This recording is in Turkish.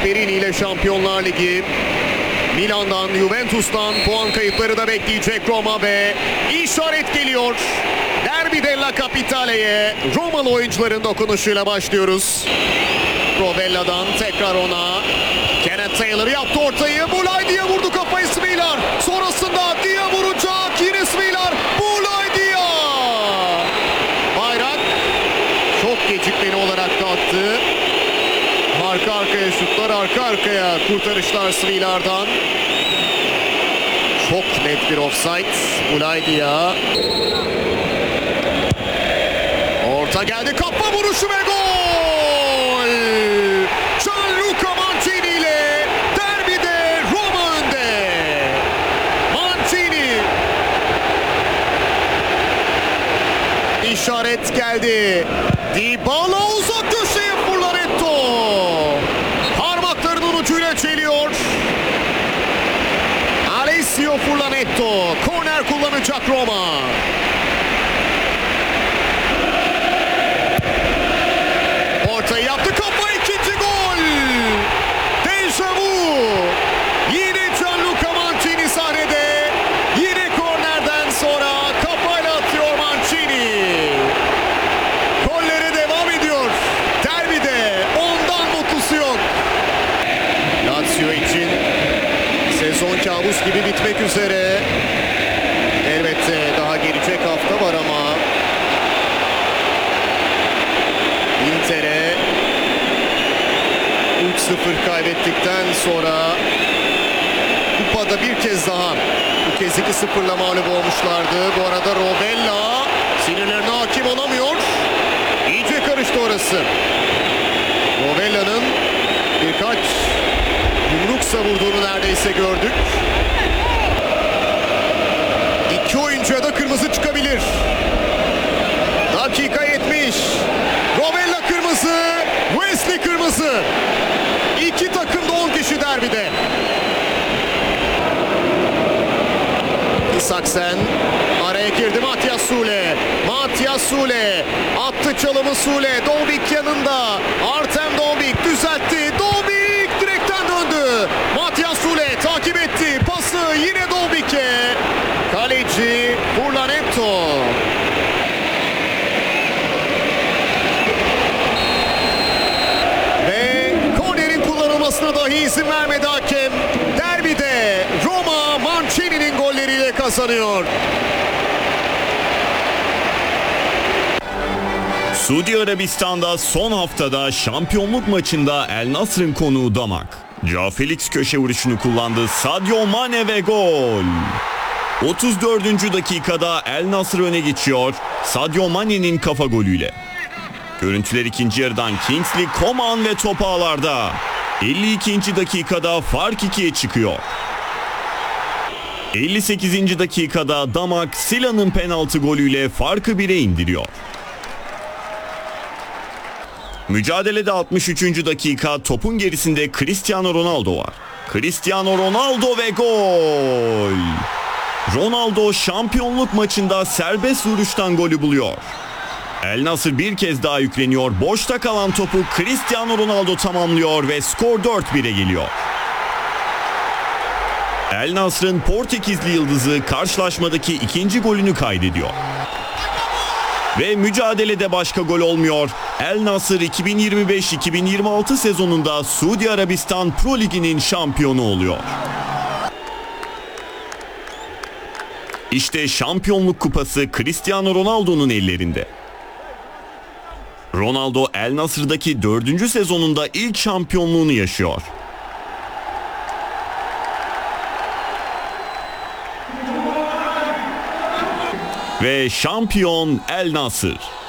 Gasperini ile Şampiyonlar Ligi. Milan'dan, Juventus'tan puan kayıpları da bekleyecek Roma ve işaret geliyor. Derbi della Capitale'ye Romalı oyuncuların dokunuşuyla başlıyoruz. Rovella'dan tekrar ona. Kenneth Taylor yaptı ortayı. Boulay Dia vurdu kafayı Smilar. Sonrasında Dia vuracak. Yine Smilar. Boulay Dia. Bayrak çok gecikmeli olarak da attı. Arka arkaya şutlar, arka arkaya kurtarışlar Smilar'dan. Çok net bir offside. Boulay Dia. Orta geldi. Kafa vuruşu ve gol! Gianluca Mancini ile derbide Roma önde. Mancini. İşaret geldi. Dybala uzak köşeye Furlanetto. Parmaklarının ucuyla çeliyor. Alessio Furlanetto. Korner kullanacak Roma. Ortayı yaptı, kafa, ikinci gol. Deja vu. Yine Gianluca Mancini sahnede. Yine kornerden sonra kafayla atıyor Mancini. Gollere devam ediyor. Derbide ondan mutlusu yok. Lazio için sezon kabus gibi bitmek üzere. Elbette daha gelecek hafta var ama Inter'e 3-0 kaybettikten sonra kupada bir kez daha, bu kez 2-0'la mağlup olmuşlardı. Bu arada Rovella sinirlerine hakim olamıyor. İyice karıştı orası. Rovella'nın birkaç yumruk savurduğunu neredeyse gördük. İki oyuncuya da kırmızı çıkabilir. Dakika 70. Rovella kırmızı, Wesley kırmızı. İki takım da 10 kişi derbide. Isaksen araya girdi. Matias Sule. Matias Sule attı çalımı Sule. Dobik yanında. Artem Dobik düzeltti. Dobik direkten döndü. Matias Sule takip etti. Pası yine Dobik'e. Kaleci Furlanetto. Ve kornerin kullanılmasına dahi izin vermedi hakem. Derbide Roma Mancini'nin golleriyle kazanıyor. Suudi Arabistan'da son haftada şampiyonluk maçında El Nasr'ın konuğu Damak. Joao Felix köşe vuruşunu kullandı. Sadio Mane ve gol. 34. dakikada El Nasr öne geçiyor. Sadio Mane'nin kafa golüyle. Görüntüler ikinci yarıdan Kingsley Coman ve top ağlarda. 52. dakikada fark 2'ye çıkıyor. 58. dakikada Damak Sila'nın penaltı golüyle farkı 1'e indiriyor. Mücadelede 63. dakika, topun gerisinde Cristiano Ronaldo var. Cristiano Ronaldo ve gol. Ronaldo şampiyonluk maçında serbest vuruştan golü buluyor. El Nasr bir kez daha yükleniyor. Boşta kalan topu Cristiano Ronaldo tamamlıyor ve skor 4-1'e geliyor. El Nasr'ın Portekizli yıldızı karşılaşmadaki ikinci golünü kaydediyor. Ve mücadelede başka gol olmuyor. El Nasr 2025-2026 sezonunda Suudi Arabistan Pro Ligi'nin şampiyonu oluyor. İşte şampiyonluk kupası Cristiano Ronaldo'nun ellerinde. Ronaldo El Nasr'daki 4. sezonunda ilk şampiyonluğunu yaşıyor. Ve şampiyon El Nasr.